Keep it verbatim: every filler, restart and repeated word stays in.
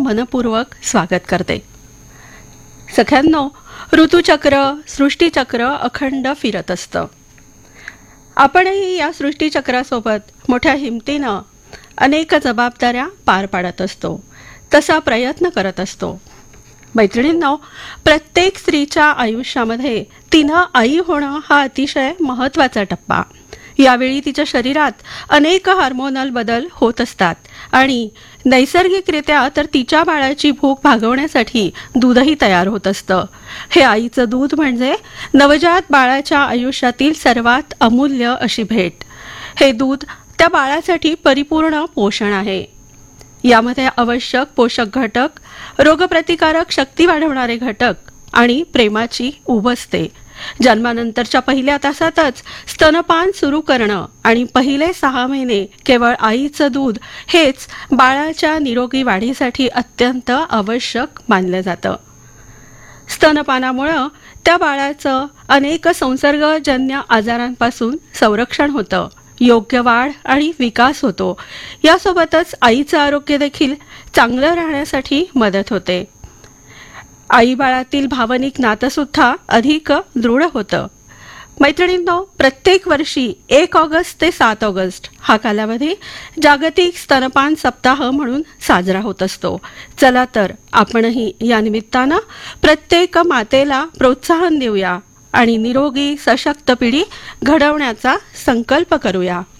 मनपूर्वक स्वागत करते. सख्यांनो, ऋतुचक्र सृष्टीचक्र अखंड फिरत असतं. आपणही या सृष्टीचक्रासोबत मोठ्या हिमतीनं अनेक जबाबदाऱ्या पार पाडत असतो, तसा प्रयत्न करत असतो. मैत्रिणींनो, प्रत्येक स्त्रीच्या आयुष्यामध्ये तिनं आई होणं हा अतिशय महत्त्वाचा टप्पा. यावेळी तिच्या शरीरात अनेक हार्मोनल बदल होत असतात आणि नैसर्गिकरित्या तर तिच्या बाळाची भूक भागवण्यासाठी दूधही तयार होत असतं. हे आईचं दूध म्हणजे नवजात बाळाच्या आयुष्यातील सर्वात अमूल्य अशी भेट. हे दूध त्या बाळासाठी परिपूर्ण पोषण आहे. यामध्ये आवश्यक पोषक घटक, रोगप्रतिकारक शक्ती वाढवणारे घटक आणि प्रेमाची ऊब असते. जन्मानंतरच्या पहिल्या तासातच स्तनपान सुरू करणं आणि पहिले सहा महिने केवळ आईचं दूध हेच बाळाच्या निरोगी वाढीसाठी अत्यंत आवश्यक मानलं जातं. स्तनपानामुळं त्या बाळाचं अनेक संसर्गजन्य आजारांपासून संरक्षण होतं, योग्य वाढ आणि विकास होतो. यासोबतच आईचं आरोग्य देखील चांगलं राहण्यासाठी मदत होते. आई बाळातील भावनिक नातं सुद्धा अधिक दृढ होतं. मैत्रिणींनो, प्रत्येक वर्षी एक ऑगस्ट ते सात ऑगस्ट हा कालावधी जागतिक स्तनपान सप्ताह म्हणून साजरा होत असतो. चला तर आपणही या निमित्तानं प्रत्येक मातेला प्रोत्साहन देऊया आणि निरोगी सशक्त पिढी घडवण्याचा संकल्प करूया.